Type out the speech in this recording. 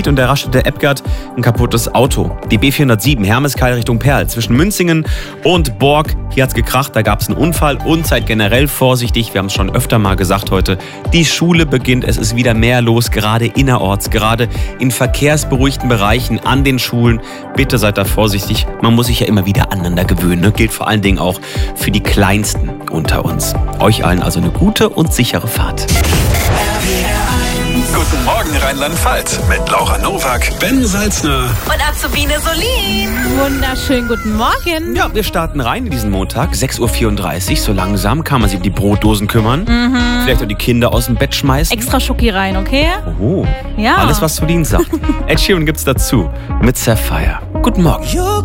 passiert und der Raststätte Ebgard ein kaputtes Auto. Die B407 Hermeskeil Richtung Perl zwischen Münzingen und Borg. Hier hat's gekracht, da gab's einen Unfall und seid generell vorsichtig. Wir haben es schon öfter mal gesagt heute. Die Schule beginnt, es ist wieder mehr los, gerade innerorts, gerade in verkehrsberuhigten Bereichen an den Schulen. Bitte seid da vorsichtig. Man muss sich ja immer wieder aneinander gewöhnen. Ne? Gilt vor allen Dingen auch für die Kleinsten unter uns. Euch allen also eine gute und sichere Fahrt. Guten Morgen Rheinland-Pfalz mit Laura Nowak, Ben Salzner und Azubine Solin. Wunderschönen guten Morgen. Ja, wir starten rein in diesen Montag, 6.34 Uhr. So langsam kann man sich um die Brotdosen kümmern. Vielleicht auch die Kinder aus dem Bett schmeißen. Extra Schoki rein, okay? Oh, Ja. alles was Solin sagt. Ed Sheeran gibt's dazu mit Sapphire. Guten Morgen.